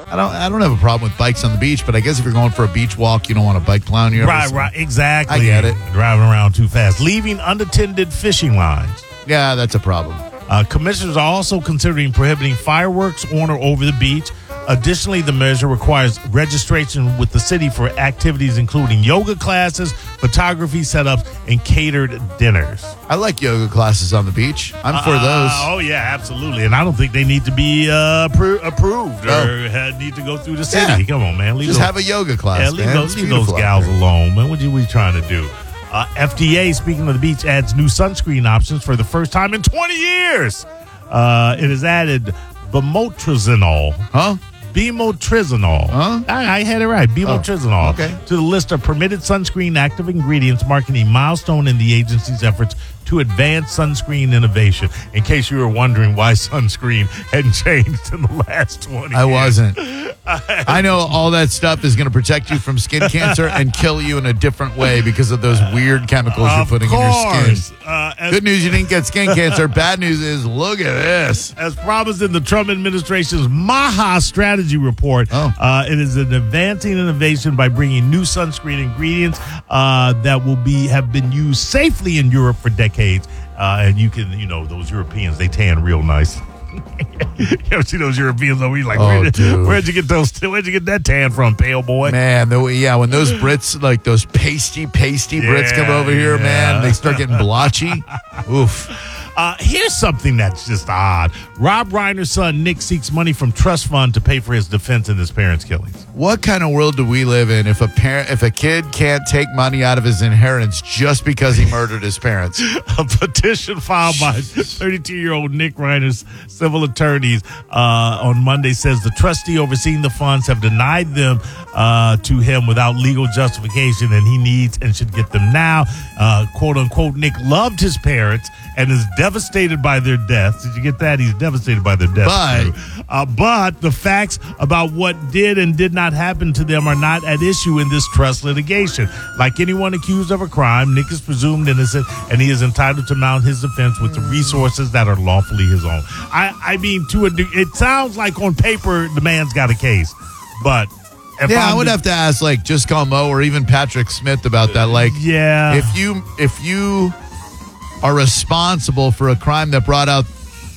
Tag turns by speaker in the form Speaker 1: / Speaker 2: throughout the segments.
Speaker 1: I don't have a problem with bikes on the beach, but I guess if you're going for a beach walk, you don't want a bike plowing you.
Speaker 2: Right, exactly.
Speaker 1: I get it.
Speaker 2: Driving around too fast. Leaving unattended fishing lines.
Speaker 1: Yeah, that's a problem.
Speaker 2: Commissioners are also considering prohibiting fireworks on or over the beach. Additionally, the measure requires registration with the city for activities including yoga classes, photography setups, and catered dinners.
Speaker 1: I like yoga classes on the beach. I'm for those.
Speaker 2: Oh, yeah, absolutely. And I don't think they need to be approved or need to go through the city.
Speaker 1: Yeah.
Speaker 2: Come on, man.
Speaker 1: Just have a yoga class,
Speaker 2: leave
Speaker 1: man.
Speaker 2: those gals alone, man. What are we trying to do? FDA, speaking of the beach, adds new sunscreen options for the first time in 20 years. It has added Bemotrizinol.
Speaker 1: Huh?
Speaker 2: Bemotrizinol.
Speaker 1: Huh?
Speaker 2: I had it right. Bemotrizinol.
Speaker 1: Okay.
Speaker 2: To the list of permitted sunscreen active ingredients, marking a milestone in the agency's efforts to advance sunscreen innovation. In case you were wondering why sunscreen hadn't changed in the last 20 years.
Speaker 1: I wasn't. I know all that stuff is going to protect you from skin cancer and kill you in a different way because of those weird chemicals you're putting in your skin. Good news, you didn't get skin cancer. Bad news is, look at this.
Speaker 2: As promised in the Trump administration's MAHA strategy report, it is an advancing innovation by bringing new sunscreen ingredients that will have been used safely in Europe for decades. And you can, those Europeans, they tan real nice. You ever see those Europeans over here? Like, where'd you get that tan from, pale boy?
Speaker 1: Man, when those Brits, like those pasty Brits come over here, man, they start getting blotchy. Oof.
Speaker 2: Here's something that's just odd. Rob Reiner's son, Nick, seeks money from trust fund to pay for his defense in his parents' killings.
Speaker 1: What kind of world do we live in if a kid can't take money out of his inheritance just because he murdered his parents?
Speaker 2: A petition filed by 32-year-old Nick Reiner's civil attorneys on Monday says the trustee overseeing the funds have denied them to him without legal justification, and he needs and should get them now. Quote unquote, Nick loved his parents and is devastated by their deaths. Did you get that? He's devastated by their deaths. But the facts about what did and did not happen to them are not at issue in this trust litigation. Like anyone accused of a crime, Nick is presumed innocent, and he is entitled to mount his defense with the resources that are lawfully his own. I mean, it sounds like on paper the man's got a case, but
Speaker 1: I would have to ask, like, just call Mo or even Patrick Smith about that. Like, if you are responsible for a crime that brought out,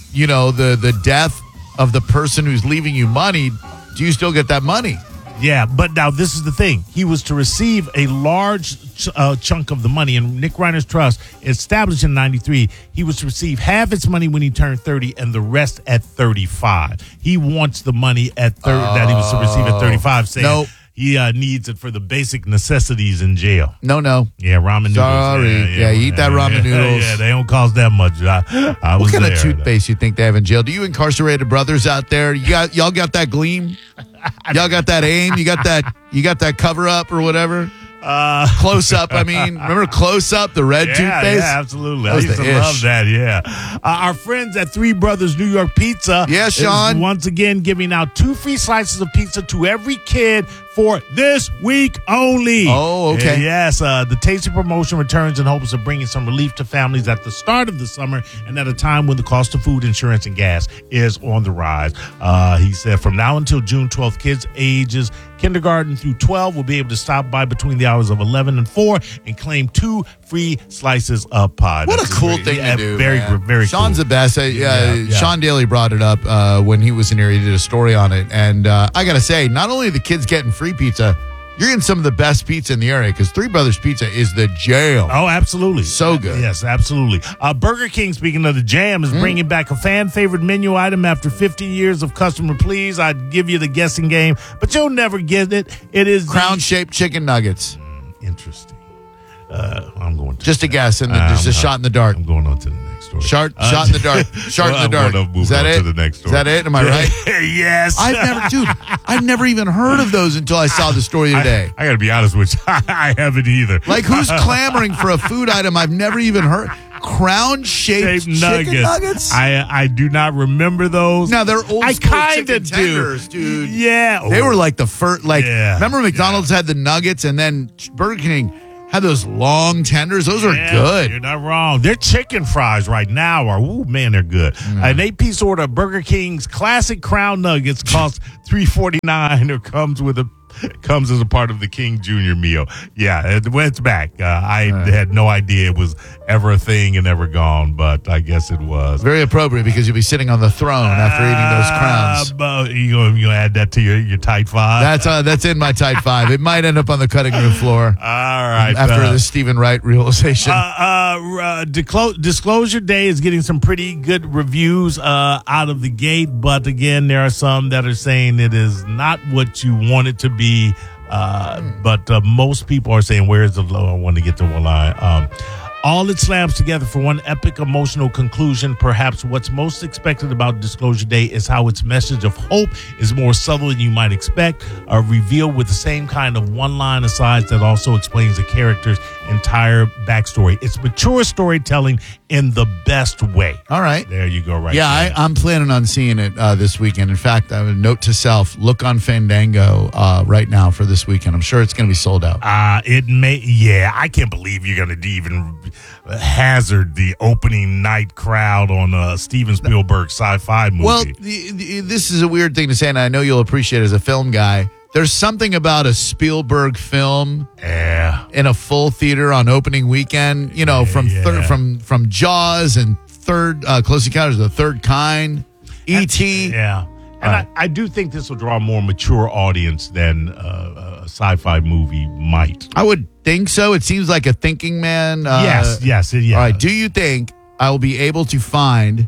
Speaker 1: the death of the person who's leaving you money, do you still get that money?
Speaker 2: Yeah, but now this is the thing. He was to receive a large chunk of the money, and Nick Reiner's trust, established in 93, he was to receive half its money when he turned 30 and the rest at 35. He wants the money at that he was to receive at 35, saying he needs it for the basic necessities in jail.
Speaker 1: No.
Speaker 2: Yeah, ramen noodles.
Speaker 1: Sorry. Yeah, eat that ramen noodles.
Speaker 2: Yeah, they don't cost that much.
Speaker 1: What kind of toothpaste you think they have in jail? Do you incarcerated brothers out there, y'all got that gleam? Y'all got that aim? You got that cover up or whatever? Close up, I mean. Remember Close Up, the red toothpaste?
Speaker 2: Yeah, absolutely. I used to love that, yeah. Our friends at Three Brothers New York Pizza
Speaker 1: Sean.
Speaker 2: is once again giving out 2 free slices of pizza to every kid for this week only.
Speaker 1: Oh, okay.
Speaker 2: Yes, the tasty promotion returns in hopes of bringing some relief to families at the start of the summer and at a time when the cost of food, insurance, and gas is on the rise. He said from now until June 12th, kids ages kindergarten through 12 will be able to stop by between the hours of 11 and 4 and claim 2 free slices of pie.
Speaker 1: What a cool thing to do,
Speaker 2: very
Speaker 1: Sean's
Speaker 2: cool.
Speaker 1: the best. Sean Daly brought it up when he was in here. He did a story on it. And I got to say, not only are the kids getting free pizza, you're getting some of the best pizza in the area because Three Brothers Pizza is the jam.
Speaker 2: Oh, absolutely.
Speaker 1: So good.
Speaker 2: Yes, absolutely. Burger King, speaking of the jam, is bringing back a fan-favorite menu item after 15 years of customer pleas. I'd give you the guessing game, but you'll never get it. It is
Speaker 1: crown-shaped chicken nuggets.
Speaker 2: Interesting. I'm going to
Speaker 1: just a guess, and just a shot in the dark.
Speaker 2: I'm going on to the next story.
Speaker 1: Shot in the dark. Shot in the dark. Is that it?
Speaker 2: To the next story.
Speaker 1: Is that it? Am I right?
Speaker 2: Yes.
Speaker 1: I've never even heard of those until I saw the story today.
Speaker 2: I got to be honest with you. I haven't either.
Speaker 1: Like, who's clamoring for a food item I've never even heard? Crown-shaped chicken nuggets?
Speaker 2: I do not remember those.
Speaker 1: Now, they're old
Speaker 2: I
Speaker 1: school
Speaker 2: kind
Speaker 1: chicken
Speaker 2: of
Speaker 1: tenders,
Speaker 2: do.
Speaker 1: dude.
Speaker 2: Yeah.
Speaker 1: They were like the first, remember McDonald's had the nuggets, and then Burger King Had those long tenders. Those are good.
Speaker 2: You're not wrong. Their chicken fries right now are, they're good. An 8-piece order of Burger King's classic Crown Nuggets costs $3.49 or comes as a part of the King Jr. meal. Yeah, it's back. I had no idea it was ever a thing and ever gone, but I guess it was.
Speaker 1: Very appropriate because you'll be sitting on the throne after eating those crowns.
Speaker 2: You gonna add that to your tight five?
Speaker 1: That's in my tight five. It might end up on the cutting room floor.
Speaker 2: All right.
Speaker 1: After the Stephen Wright realization.
Speaker 2: Disclosure Day is getting some pretty good reviews out of the gate, but again, there are some that are saying it is not what you want it to be. But most people are saying, where's the low? I want to get to one line. All it slams together for one epic emotional conclusion. Perhaps what's most expected about Disclosure Day is how its message of hope is more subtle than you might expect, revealed with the same kind of one-line asides that also explains the character's entire backstory. It's mature storytelling in the best way.
Speaker 1: All right.
Speaker 2: There you go, right
Speaker 1: there. I'm planning on seeing it this weekend. In fact, I have a note to self, look on Fandango right now for this weekend. I'm sure it's going to be sold out.
Speaker 2: I can't believe you're going to even hazard the opening night crowd on a Steven Spielberg sci-fi movie.
Speaker 1: Well, this is a weird thing to say, and I know you'll appreciate it as a film guy. There's something about a Spielberg film in a full theater on opening weekend, from Jaws and Close Encounters of the Third Kind, E.T.
Speaker 2: Yeah. And I do think this will draw a more mature audience than a sci-fi movie might.
Speaker 1: I would think so. It seems like a thinking man.
Speaker 2: Yes.
Speaker 1: All right. Do you think I will be able to find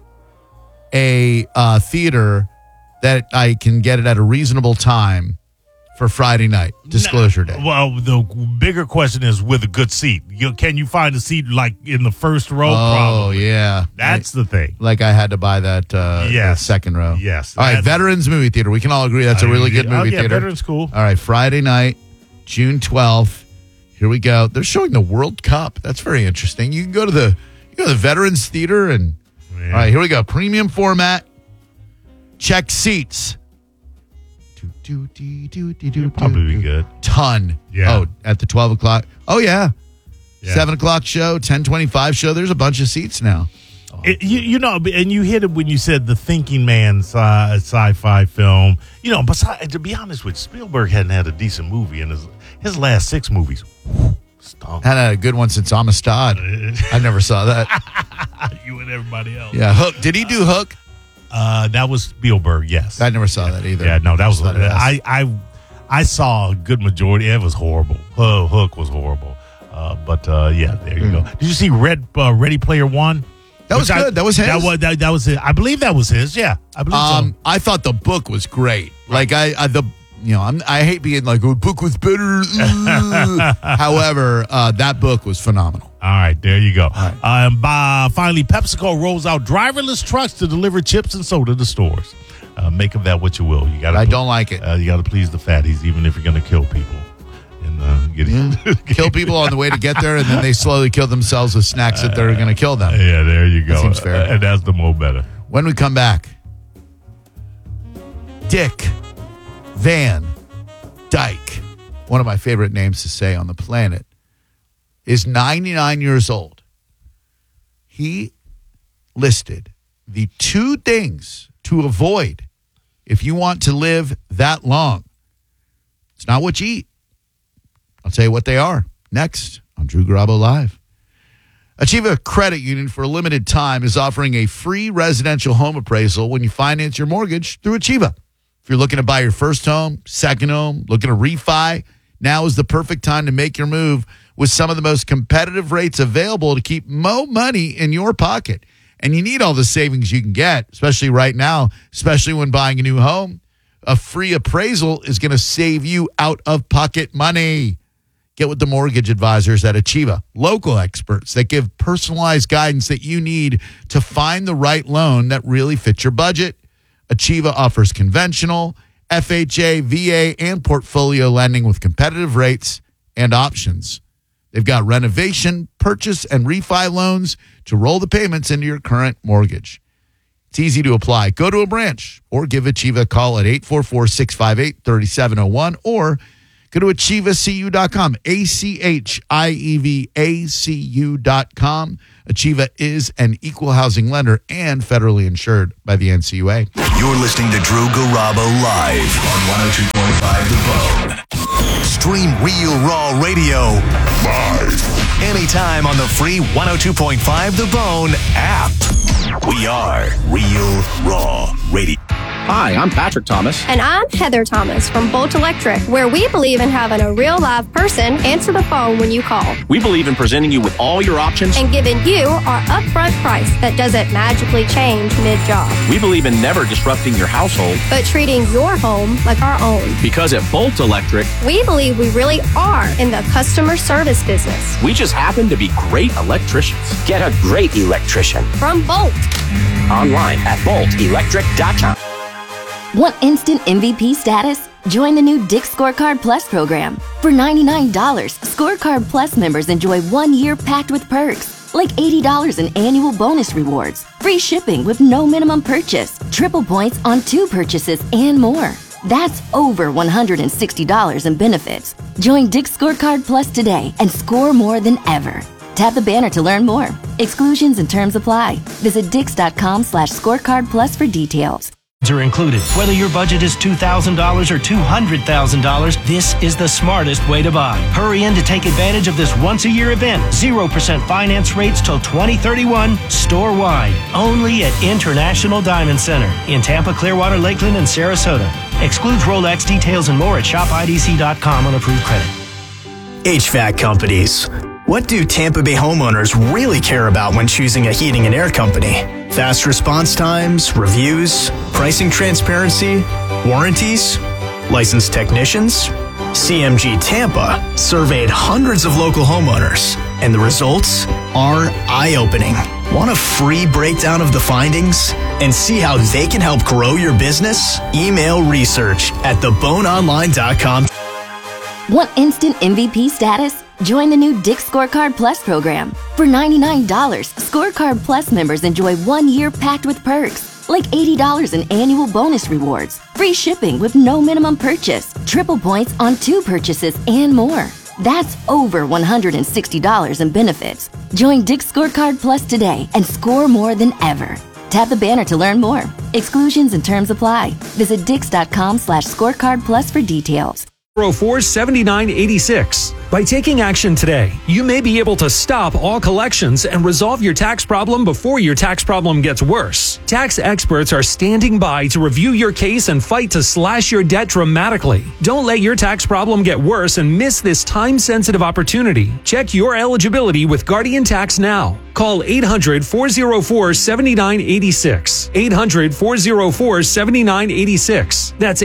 Speaker 1: a theater that I can get it at a reasonable time for Friday night, Disclosure Day?
Speaker 2: Well, the bigger question is with a good seat. Can you find a seat like in the first row? Probably.
Speaker 1: Yeah.
Speaker 2: That's the thing.
Speaker 1: Like I had to buy that second row.
Speaker 2: Yes.
Speaker 1: All right, Veterans Movie Theater. We can all agree that's a really good movie theater.
Speaker 2: Veterans cool.
Speaker 1: All right, Friday night, June 12th. Here we go. They're showing the World Cup. That's very interesting. You can go to the Veterans Theater and all right, here we go. Premium format. Check seats.
Speaker 2: Probably be good.
Speaker 1: Ton.
Speaker 2: Yeah.
Speaker 1: Oh, at the 12 o'clock. Oh, yeah. 7 o'clock show, 10:25 show. There's a bunch of seats now.
Speaker 2: And you hit it when you said the thinking man sci-fi film. But to be honest with you, Spielberg hadn't had a decent movie in his last 6 movies. Stunk.
Speaker 1: Had a good one since Amistad. I never saw that.
Speaker 2: You and everybody else.
Speaker 1: Yeah, Hook. Did he do Hook?
Speaker 2: That was Spielberg, yes.
Speaker 1: I never saw that either.
Speaker 2: Yeah, no, that was I saw a good majority. It was horrible. Hook was horrible. There you go. Did you see Ready Player One?
Speaker 1: That was good. That was his.
Speaker 2: That was it. I believe that was his. Yeah, I believe so.
Speaker 1: I thought the book was great. Like I hate being like, oh, book was better. However, that book was phenomenal.
Speaker 2: All right, there you go. Right. Finally, PepsiCo rolls out driverless trucks to deliver chips and soda to stores. Make of that what you will.
Speaker 1: I don't like it.
Speaker 2: You got to please the fatties, even if you're going to kill people.
Speaker 1: Kill people on the way to get there, and then they slowly kill themselves with snacks that they're going to kill them.
Speaker 2: Yeah, there you go.
Speaker 1: That seems fair.
Speaker 2: And that's the more better.
Speaker 1: When we come back, Dick Van Dyke, one of my favorite names to say on the planet, is 99 years old. He listed the 2 things to avoid if you want to live that long. It's not what you eat. I'll tell you what they are next on Drew Garabo Live. Achieva Credit Union for a limited time is offering a free residential home appraisal when you finance your mortgage through Achieva. If you're looking to buy your first home, second home, looking to refi, now is the perfect time to make your move with some of the most competitive rates available to keep more money in your pocket. And you need all the savings you can get, especially right now, especially when buying a new home. A free appraisal is going to save you out-of-pocket money. Get with the mortgage advisors at Achieva, local experts that give personalized guidance that you need to find the right loan that really fits your budget. Achieva offers conventional, FHA, VA, and portfolio lending with competitive rates and options. They've got renovation, purchase, and refi loans to roll the payments into your current mortgage. It's easy to apply. Go to a branch or give Achieva a call at 844-658-3701 or Go to achievacu.com, ACHIEVACU.com. Achieva is an equal housing lender and federally insured by the NCUA.
Speaker 3: You're listening to Drew Garabo live on 102.5 The Bone. Stream Real Raw Radio live anytime on the free 102.5 The Bone app. We are Real Raw Radio.
Speaker 4: Hi, I'm Patrick Thomas.
Speaker 5: And I'm Heather Thomas from Bolt Electric, where we believe in having a real live person answer the phone when you call.
Speaker 4: We believe in presenting you with all your options
Speaker 5: and giving you our upfront price that doesn't magically change mid-job.
Speaker 4: We believe in never disrupting your household,
Speaker 5: but treating your home like our own.
Speaker 4: Because at Bolt Electric,
Speaker 5: we believe we really are in the customer service business.
Speaker 4: We just happen to be great electricians. Get a great electrician
Speaker 5: from Bolt.
Speaker 4: Online at boltelectric.com.
Speaker 6: Want instant MVP status? Join the new Dick's Scorecard Plus program. For $99, Scorecard Plus members enjoy 1 year packed with perks, like $80 in annual bonus rewards, free shipping with no minimum purchase, triple points on 2 purchases, and more. That's over $160 in benefits. Join Dick's Scorecard Plus today and score more than ever. Tap the banner to learn more. Exclusions and terms apply. Visit Dix.com/scorecard plus for details.
Speaker 7: Are included. Whether your budget is $2,000 or $200,000, this is the smartest way to buy. Hurry in to take advantage of this once-a-year event. 0% finance rates till 2031, store-wide. Only at International Diamond Center in Tampa, Clearwater, Lakeland, and Sarasota. Excludes Rolex. Details and more at shopidc.com on approved credit.
Speaker 8: HVAC companies. What do Tampa Bay homeowners really care about when choosing a heating and air company? Fast response times, reviews, pricing transparency, warranties, licensed technicians? CMG Tampa surveyed hundreds of local homeowners, and the results are eye-opening. Want a free breakdown of the findings and see how they can help grow your business? Email research@theboneonline.com.
Speaker 6: Want instant MVP status? Join the new Dick's Scorecard Plus program. For $99, Scorecard Plus members enjoy 1 year packed with perks, like $80 in annual bonus rewards, free shipping with no minimum purchase, triple points on 2 purchases, and more. That's over $160 in benefits. Join Dick's Scorecard Plus today and score more than ever. Tap the banner to learn more. Exclusions and terms apply. Visit Dix.com/scorecard plus for details.
Speaker 9: 404-7986. By taking action today, you may be able to stop all collections and resolve your tax problem before your tax problem gets worse. Tax experts are standing by to review your case and fight to slash your debt dramatically. Don't let your tax problem get worse and miss this time-sensitive opportunity. Check your eligibility with Guardian Tax now. Call 800-404-7986. 800-404-7986. That's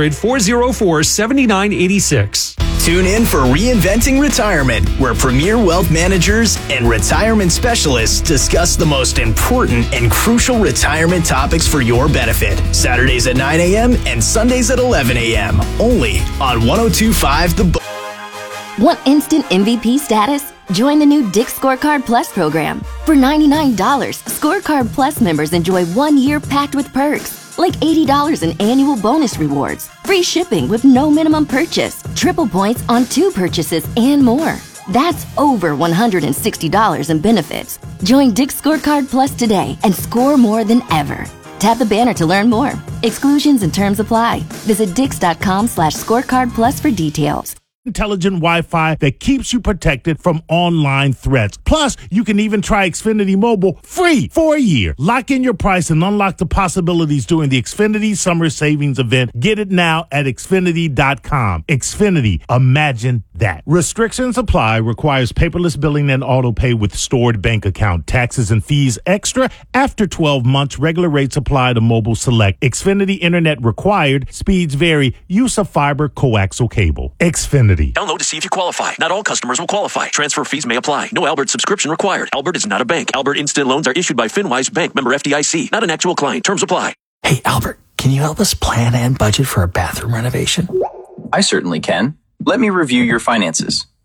Speaker 9: 800-404-7986.
Speaker 8: Tune in for Reinventing Retirement, where premier wealth managers and retirement specialists discuss the most important and crucial retirement topics for your benefit. Saturdays at 9 a.m. and Sundays at 11 a.m. Only on 102.5 The Bone.
Speaker 6: Want instant MVP status? Join the new Dick's Scorecard Plus program. For $99, Scorecard Plus members enjoy 1 year packed with perks, like $80 in annual bonus rewards, free shipping with no minimum purchase, triple points on 2 purchases, and more. That's over $160 in benefits. Join Dick's Scorecard Plus today and score more than ever. Tap the banner to learn more. Exclusions and terms apply. Visit Dix.com/scorecard plus for details.
Speaker 2: Intelligent Wi-Fi that keeps you protected from online threats. Plus, you can even try Xfinity Mobile free for a year. Lock in your price and unlock the possibilities during the Xfinity Summer Savings Event. Get it now at Xfinity.com. Xfinity, imagine that. Restrictions apply. Requires paperless billing and auto pay with stored bank account. Taxes and fees extra after 12 months. Regular rates apply to Mobile Select. Xfinity Internet required. Speeds vary. Use of fiber coaxial cable. Xfinity.
Speaker 10: Download to see if you qualify. Not all customers will qualify. Transfer fees may apply. No Albert subscription required. Albert is not a bank. Albert Instant Loans are issued by FinWise Bank, member FDIC. Not an actual client. Terms apply.
Speaker 11: Hey, Albert, can you help us plan and budget for a bathroom renovation?
Speaker 12: I certainly can. Let me review your finances.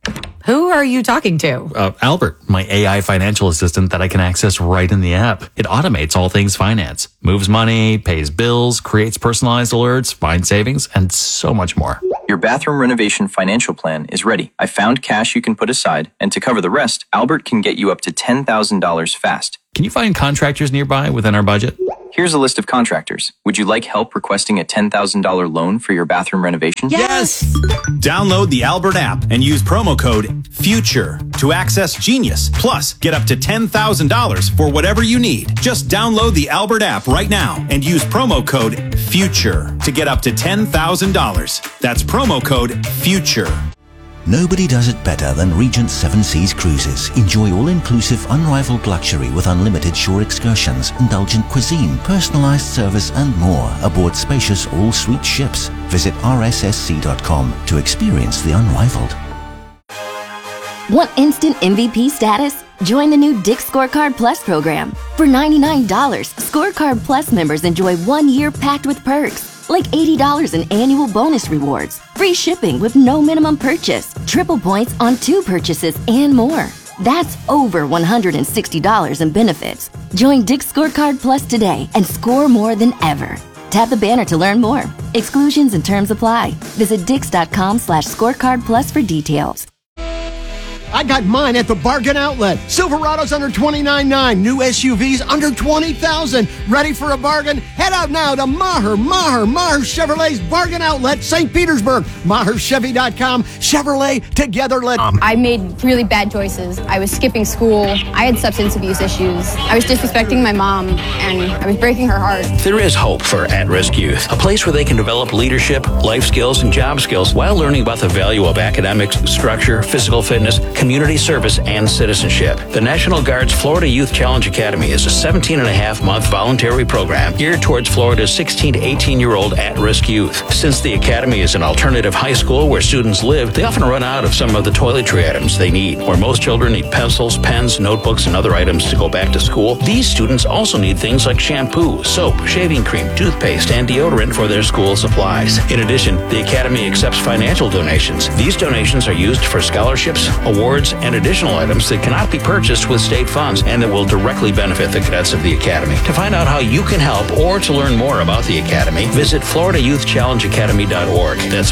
Speaker 12: Who are you talking to?
Speaker 11: Albert, my AI financial assistant that I can access right in the app. It automates all things finance, moves money, pays bills, creates personalized alerts, finds savings, and so much more.
Speaker 13: Your bathroom renovation financial plan is ready. I found cash you can put aside, and to cover the rest, Albert can get you up to $10,000 fast.
Speaker 11: Can you find contractors nearby within our budget?
Speaker 13: Here's a list of contractors. Would you like help requesting a $10,000 loan for your bathroom renovation?
Speaker 14: Yes! Download the Albert app and use promo code FUTURE to access Genius. Plus, get up to $10,000 for whatever you need. Just download the Albert app right now and use promo code FUTURE to get up to $10,000. That's promo code FUTURE.
Speaker 15: Nobody does it better than Regent Seven Seas Cruises. Enjoy all-inclusive, unrivaled luxury with unlimited shore excursions, indulgent cuisine, personalized service, and more aboard spacious all-suite ships. Visit rssc.com to experience the unrivaled.
Speaker 6: Want instant MVP status? Join the new Dick's Scorecard Plus program. For $99, Scorecard Plus members enjoy 1 year packed with perks. Like $80 in annual bonus rewards, free shipping with no minimum purchase, triple points on 2 purchases, and more. That's over $160 in benefits. Join Dick's Scorecard Plus today and score more than ever. Tap the banner to learn more. Exclusions and terms apply. Visit dix.com/scorecard plus for details.
Speaker 16: I got mine at the Bargain Outlet. Silverado's under $29,900. New SUVs under $20,000. Ready for a bargain? Head out now to Maher Chevrolet's Bargain Outlet, St. Petersburg. MaherChevy.com. Chevrolet, together let's...
Speaker 5: I made really bad choices. I was skipping school. I had substance abuse issues. I was disrespecting my mom, and I was breaking her heart.
Speaker 17: There is hope for at-risk youth, a place where they can develop leadership, life skills, and job skills while learning about the value of academics, structure, physical fitness, community service, and citizenship. The National Guard's Florida Youth Challenge Academy is a 17.5-month voluntary program geared towards Florida's 16 to 18-year-old at-risk youth. Since the academy is an alternative high school where students live, they often run out of some of the toiletry items they need. Where most children need pencils, pens, notebooks, and other items to go back to school, these students also need things like shampoo, soap, shaving cream, toothpaste, and deodorant for their school supplies. In addition, the academy accepts financial donations. These donations are used for scholarships, awards, and additional items that cannot be purchased with state funds and that will directly benefit the cadets of the Academy. To find out how you can help or to learn more about the Academy, visit FloridaYouthChallengeAcademy.org. That's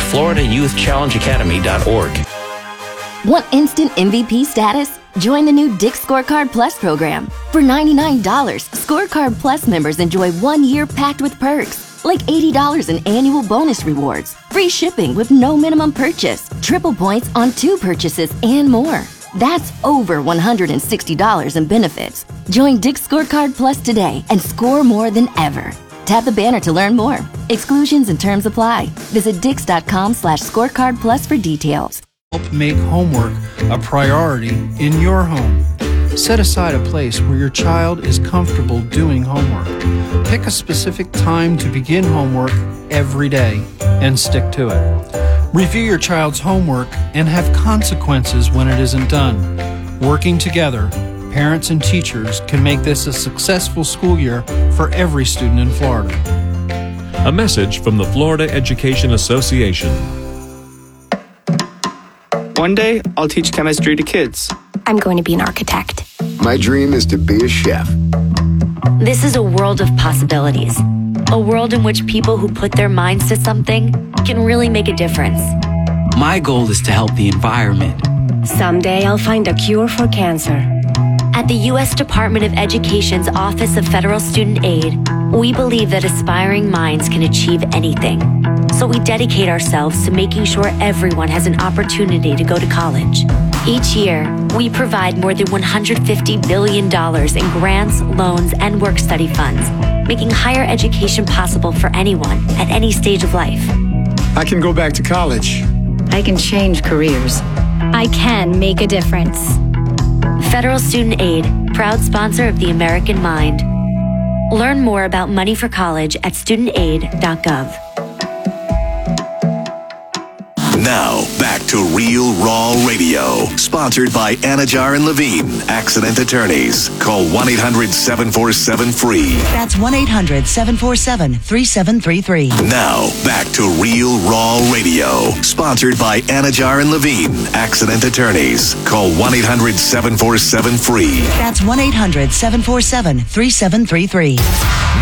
Speaker 17: FloridaYouthChallengeAcademy.org.
Speaker 6: Want instant MVP status? Join the new Dick's Scorecard Plus program. For $99, Scorecard Plus members enjoy 1 year packed with perks. Like $80 in annual bonus rewards, free shipping with no minimum purchase, triple points on 2 purchases, and more. That's over $160 in benefits. Join Dick's Scorecard Plus today and score more than ever. Tap the banner to learn more. Exclusions and terms apply. Visit dix.com/scorecard plus for details.
Speaker 18: Help make homework a priority in your home. Set aside a place where your child is comfortable doing homework. Pick a specific time to begin homework every day and stick to it. Review your child's homework and have consequences when it isn't done. Working together, parents and teachers can make this a successful school year for every student in Florida.
Speaker 19: A message from the Florida Education Association.
Speaker 20: One day, I'll teach chemistry to kids.
Speaker 5: I'm going to be an architect.
Speaker 21: My dream is to be a chef.
Speaker 22: This is a world of possibilities. A world in which people who put their minds to something can really make a difference.
Speaker 23: My goal is to help the environment.
Speaker 24: Someday I'll find a cure for cancer.
Speaker 22: At the U.S. Department of Education's Office of Federal Student Aid, we believe that aspiring minds can achieve anything. So we dedicate ourselves to making sure everyone has an opportunity to go to college. Each year, we provide more than $150 billion in grants, loans, and work-study funds, making higher education possible for anyone at any stage of life.
Speaker 21: I can go back to college.
Speaker 24: I can change careers.
Speaker 5: I can make a difference.
Speaker 22: Federal Student Aid, proud sponsor of the American Mind. Learn more about money for college at studentaid.gov.
Speaker 3: Now, back to Real Raw Radio. Sponsored by Anajar and Levine, Accident Attorneys. Call 1-800-747-FREE.
Speaker 25: That's 1-800-747-3733.
Speaker 3: Now, back to Real Raw Radio. Radio. Sponsored by Anajar and Levine, Accident Attorneys. Call 1-800-747-FREE.
Speaker 1: That's 1-800-747-3733.